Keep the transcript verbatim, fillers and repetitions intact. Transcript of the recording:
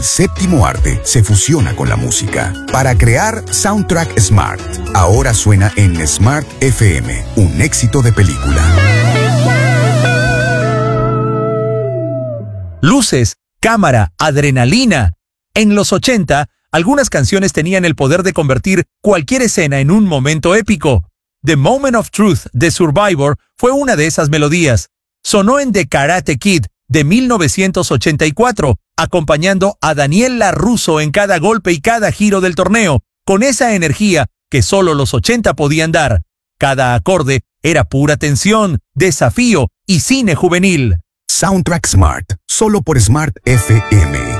séptimo arte se fusiona con la música para crear Soundtrack Smart. Ahora suena en Smart F M, un éxito de película. Luces, cámara, adrenalina. En los ochenta, algunas canciones tenían el poder de convertir cualquier escena en un momento épico. The Moment of Truth de Survivor fue una de esas melodías. Sonó en The Karate Kid de mil novecientos ochenta y cuatro, acompañando a Daniel LaRusso en cada golpe y cada giro del torneo, con esa energía que solo los ochenta podían dar. Cada acorde era pura tensión, desafío y cine juvenil. Soundtrack Smart, solo por Smart F M.